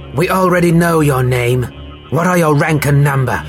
We already know your name. What are your rank and number?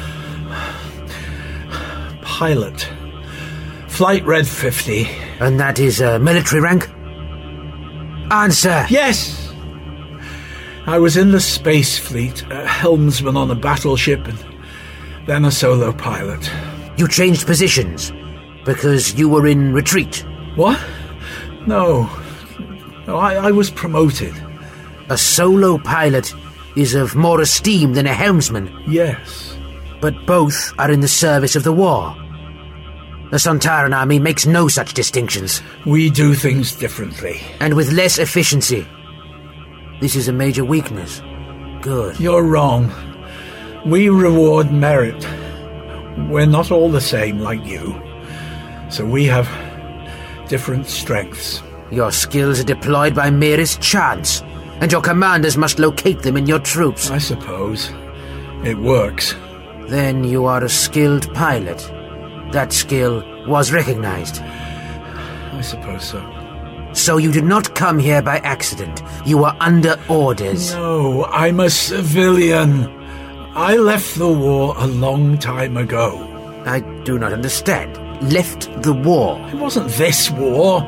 Pilot. Flight Red 50. And that is a military rank? Answer! Yes! I was in the space fleet, a helmsman on a battleship, and then a solo pilot. You changed positions because you were in retreat? What? No, I was promoted. A solo pilot is of more esteem than a helmsman. Yes. But both are in the service of the war. The Sontaran army makes no such distinctions. We do things differently. And with less efficiency. This is a major weakness. Good. You're wrong. We reward merit. We're not all the same like you. So we have different strengths. Your skills are deployed by merest chance, and your commanders must locate them in your troops. I suppose. It works. Then you are a skilled pilot. That skill was recognized. I suppose so. So you did not come here by accident. You were under orders. No, I'm a civilian. I left the war a long time ago. I do not understand. Left the war? It wasn't this war.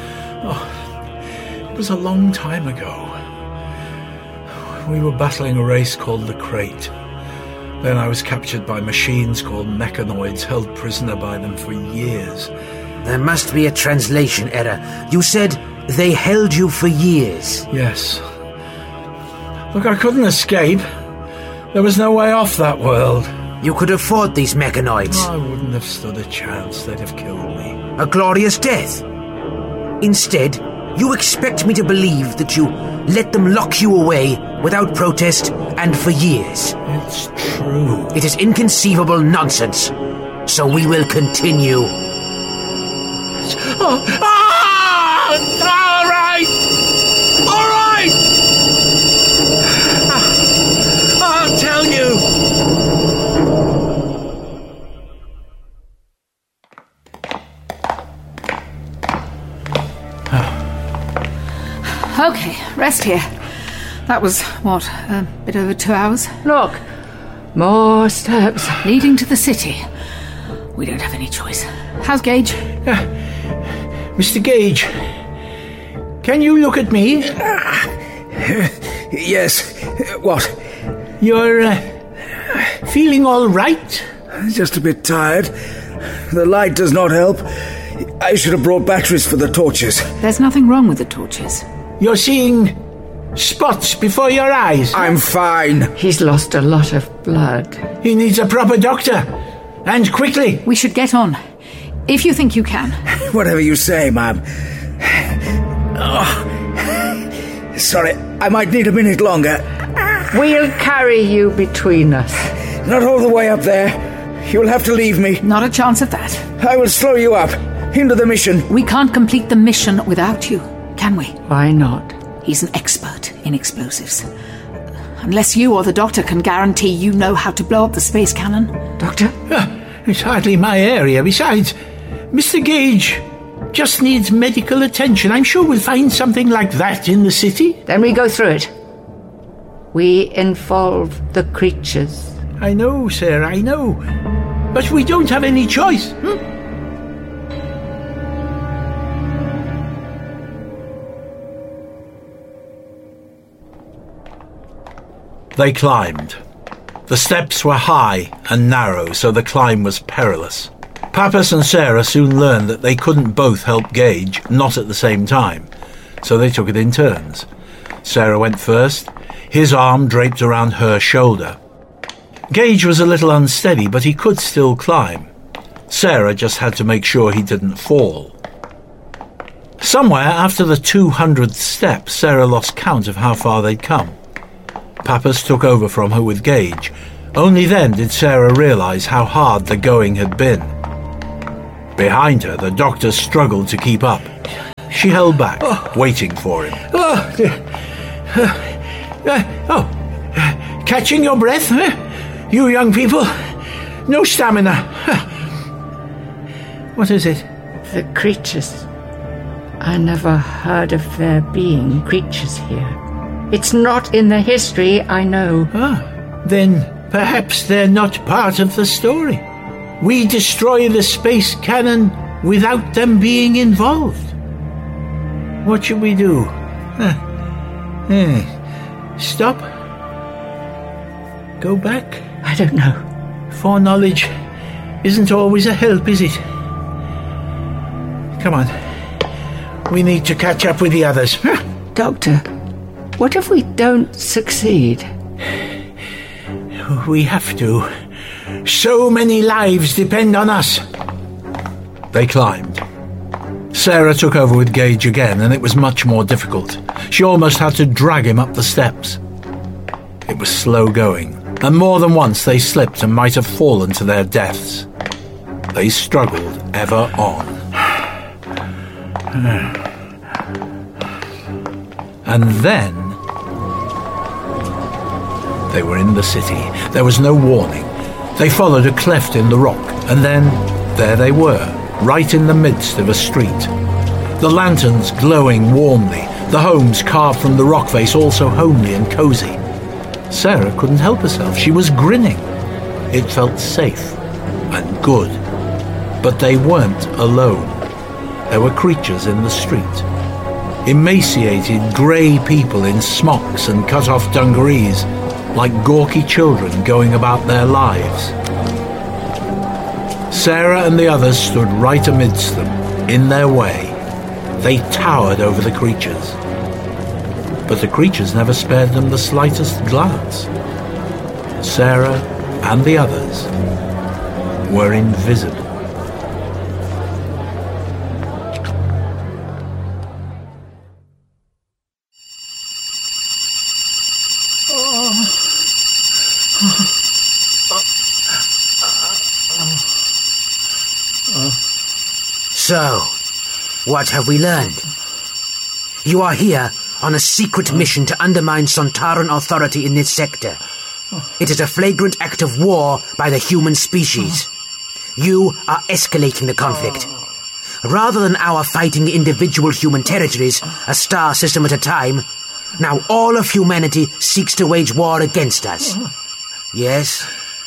It was a long time ago. We were battling a race called the Crate. Then I was captured by machines called mechanoids, held prisoner by them for years. There must be a translation error. You said they held you for years. Yes. Look, I couldn't escape. There was no way off that world. You could have fought these mechanoids. I wouldn't have stood a chance. They'd have killed me. A glorious death. Instead, you expect me to believe that you let them lock you away without protest and for years. It's true. It is inconceivable nonsense. So we will continue. All right! All right! I'll tell you! Okay, rest here. That was, what, a bit over 2 hours? Look, more steps. Leading to the city. We don't have any choice. How's Gage? Mr. Gage, can you look at me? Yes. What? You're feeling all right? Just a bit tired. The light does not help. I should have brought batteries for the torches. There's nothing wrong with the torches. You're seeing spots before your eyes. I'm fine. He's lost a lot of blood. He needs a proper doctor. And quickly. We should get on. If you think you can. Whatever you say, ma'am. Oh. Sorry, I might need a minute longer. We'll carry you between us. Not all the way up there. You'll have to leave me. Not a chance of that. I will slow you up. Into the mission. We can't complete the mission without you, can we? Why not? He's an expert in explosives. Unless you or the doctor can guarantee you know how to blow up the space cannon. Doctor? It's hardly my area. Besides, Mr. Gage just needs medical attention. I'm sure we'll find something like that in the city. Then we go through it. We involve the creatures. I know, sir, I know. But we don't have any choice. They climbed. The steps were high and narrow, so the climb was perilous. Pappas and Sarah soon learned that they couldn't both help Gage, not at the same time, so they took it in turns. Sarah went first, his arm draped around her shoulder. Gage was a little unsteady, but he could still climb. Sarah just had to make sure he didn't fall. Somewhere after the 200th step, Sarah lost count of how far they'd come. Pappas took over from her with Gage. Only then did Sarah realise how hard the going had been. Behind her, the doctor struggled to keep up. She held back, waiting for him. Catching your breath, huh? You young people? No stamina. What is it? The creatures. I never heard of there being creatures here. It's not in the history I know. Then perhaps they're not part of the story. We destroy the space cannon without them being involved. What should we do? Stop? Go back? I don't know. Foreknowledge isn't always a help, is it? Come on. We need to catch up with the others. Doctor, what if we don't succeed? We have to. So many lives depend on us. They climbed. Sarah took over with Gage again, and it was much more difficult. She almost had to drag him up the steps. It was slow going, and more than once they slipped and might have fallen to their deaths. They struggled ever on. And then they were in the city. There was no warning. They followed a cleft in the rock, and then there they were, right in the midst of a street. The lanterns glowing warmly, the homes carved from the rock face also homely and cosy. Sarah couldn't help herself. She was grinning. It felt safe and good. But they weren't alone. There were creatures in the street. Emaciated, grey people in smocks and cut-off dungarees, like gawky children going about their lives. Sarah and the others stood right amidst them, in their way. They towered over the creatures. But the creatures never spared them the slightest glance. Sarah and the others were invisible. So, what have we learned? You are here on a secret mission to undermine Sontaran authority in this sector. It is a flagrant act of war by the human species. You are escalating the conflict. Rather than our fighting individual human territories, a star system at a time, now all of humanity seeks to wage war against us. Yes?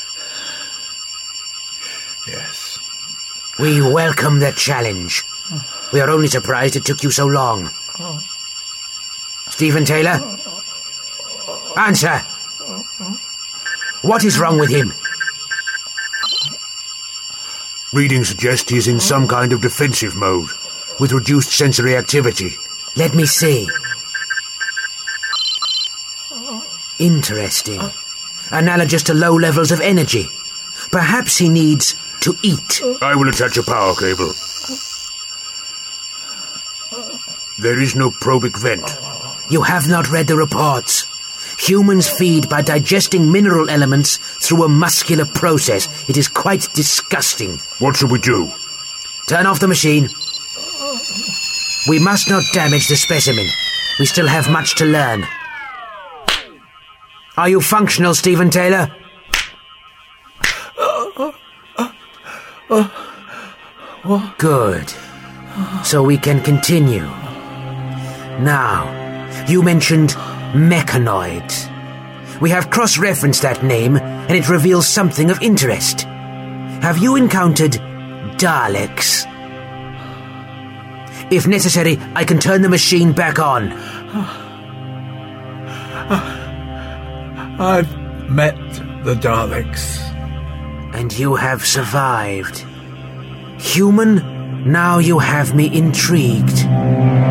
Yes. We welcome the challenge. We are only surprised it took you so long. Stephen Taylor? Answer! What is wrong with him? Reading suggests he is in some kind of defensive mode, with reduced sensory activity. Let me see. Interesting. Analogous to low levels of energy. Perhaps he needs to eat. I will attach a power cable. There is no probic vent. You have not read the reports. Humans feed by digesting mineral elements through a muscular process. It is quite disgusting. What should we do? Turn off the machine. We must not damage the specimen. We still have much to learn. Are you functional, Stephen Taylor? Good. So we can continue. Now, you mentioned mechanoids. We have cross-referenced that name, and it reveals something of interest. Have you encountered Daleks? If necessary, I can turn the machine back on. I've met the Daleks. And you have survived. Human, now you have me intrigued.